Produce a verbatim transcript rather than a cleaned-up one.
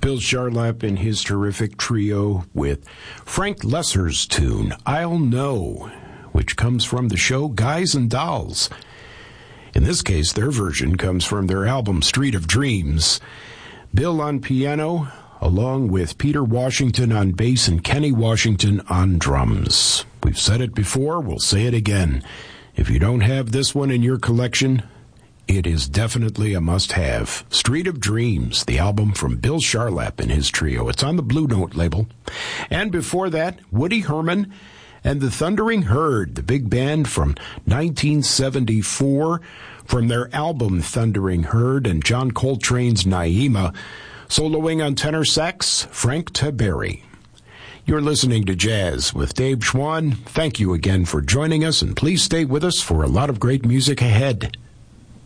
Bill Charlap and his terrific trio with Frank Lesser's tune, I'll Know, which comes from the show Guys and Dolls. In this case, their version comes from their album Street of Dreams. Bill on piano, along with Peter Washington on bass and Kenny Washington on drums. We've said it before, we'll say it again. If you don't have this one in your collection, it is definitely a must-have. Street of Dreams, the album from Bill Charlap and his trio. It's on the Blue Note label. And before that, Woody Herman and the Thundering Herd, the big band from nineteen seventy-four, from their album Thundering Herd, and John Coltrane's Naima, soloing on tenor sax, Frank Tiberi. You're listening to Jazz with Dave Schwann. Thank you again for joining us, and please stay with us for a lot of great music ahead.